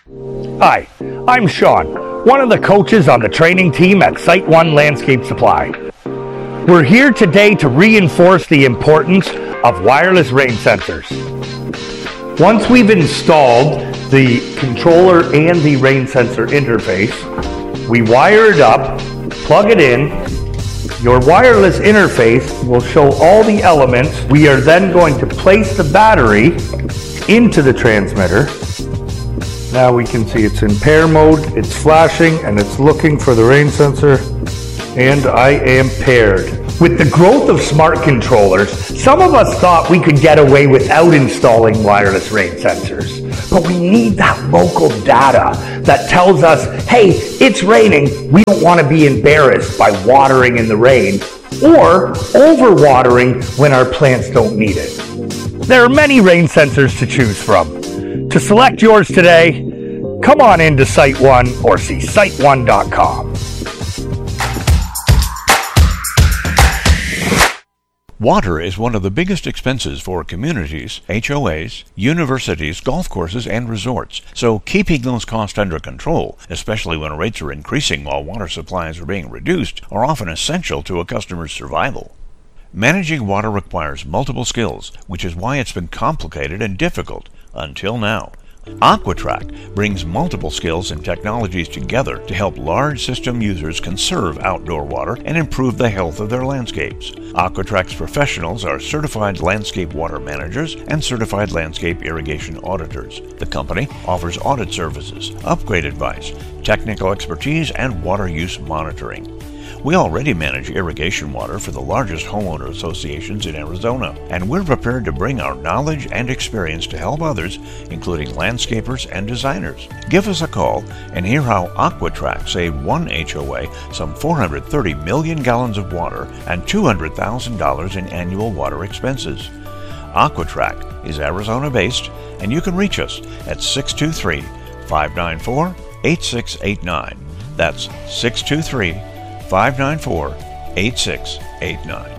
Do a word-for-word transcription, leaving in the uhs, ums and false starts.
Hi, I'm Sean, one of the coaches on the training team at Site One Landscape Supply. We're here today to reinforce the importance of wireless rain sensors. Once we've installed the controller and the rain sensor interface, we wire it up, plug it in. Your wireless interface will show all the elements. We are then going to place the battery into the transmitter. Now we can see it's in pair mode, it's flashing, and it's looking for the rain sensor, and I am paired. With the growth of smart controllers, some of us thought we could get away without installing wireless rain sensors. But we need that local data that tells us, hey, it's raining, we don't want to be embarrassed by watering in the rain, or over-watering when our plants don't need it. There are many rain sensors to choose from. To select yours today, come on into Site One or see site one dot com. Water is one of the biggest expenses for communities, H O As, universities, golf courses, and resorts. So keeping those costs under control, especially when rates are increasing while water supplies are being reduced, are often essential to a customer's survival. Managing water requires multiple skills, which is why it's been complicated and difficult until now. Aqua-Track brings multiple skills and technologies together to help large system users conserve outdoor water and improve the health of their landscapes. Aqua-Track's professionals are certified landscape water managers and certified landscape irrigation auditors. The company offers audit services, upgrade advice, technical expertise, and water use monitoring. We already manage irrigation water for the largest homeowner associations in Arizona, and we're prepared to bring our knowledge and experience to help others, including landscapers and designers. Give us a call and hear how Aqua-Track saved one H O A some four hundred thirty million gallons of water and two hundred thousand dollars in annual water expenses. Aqua-Track is Arizona-based, and you can reach us at six two three, five nine four, eight six eight nine. That's six two three, five nine four, eight six eight nine.